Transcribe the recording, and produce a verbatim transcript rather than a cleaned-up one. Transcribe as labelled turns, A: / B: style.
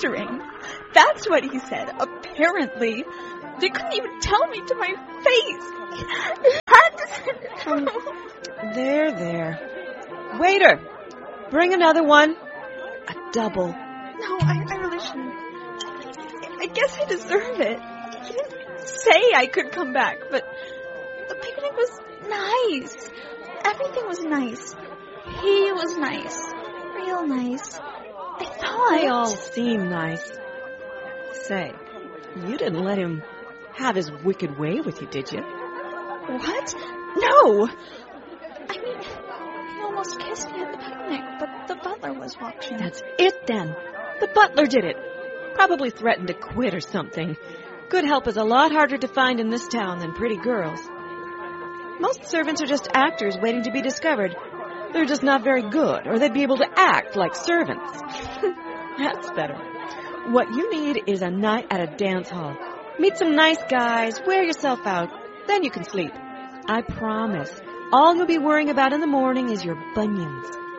A: flattering. That's what he said, apparently. They couldn't even tell me to my face. You had to send it home.
B: There, there. Waiter, bring another one. A double.
A: No, I, I really shouldn't. I guess I deserve it. He didn't say I could come back, but the picnic was nice. Everything was nice. He was nice. Real nice. I thought.
B: They all seem nice. Say, you didn't let him have his wicked way with you, did you?
A: What? No! I mean, he almost kissed me at the picnic, but the butler was watching.
B: That's it, then. The butler did it. Probably threatened to quit or something. Good help is a lot harder to find in this town than pretty girls. Most servants are just actors waiting to be discovered. They're just not very good, or they'd be able to act like servants. That's better. What you need is a night at a dance hall. Meet some nice guys, wear yourself out, then you can sleep. I promise, all you'll be worrying about in the morning is your bunions.